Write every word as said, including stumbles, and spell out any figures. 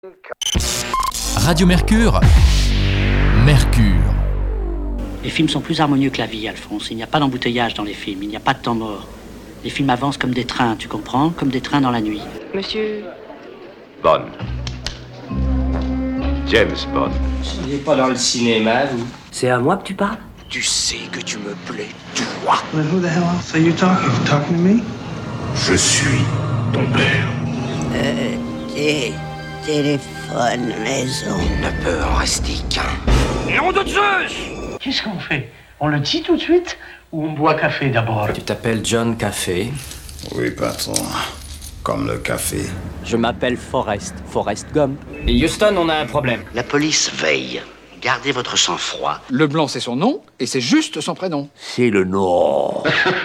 Radio Mercure, Mercure. Les films sont plus harmonieux que la vie, Alphonse. Il n'y a pas d'embouteillage dans les films, il n'y a pas de temps mort. Les films avancent comme des trains, tu comprends? Comme des trains dans la nuit. Monsieur... Bond. James Bond. Vous n'êtes pas dans le cinéma, vous? C'est à moi que tu parles? Tu sais que tu me plais, tu vois. Well, who the hell else are you talking? You talking to me? Je suis ton père. Euh, té- téléphone maison. Il ne peut en rester qu'un. Nom de Zeus! Qu'est-ce qu'on fait? On le dit tout de suite ou on boit café d'abord? Tu t'appelles John Café? Oui, patron. Comme le café. Je m'appelle Forrest, Forrest Gump. Et Houston, on a un problème. La police veille. Gardez votre sang-froid. Leblanc, c'est son nom, et c'est juste son prénom. C'est le nom.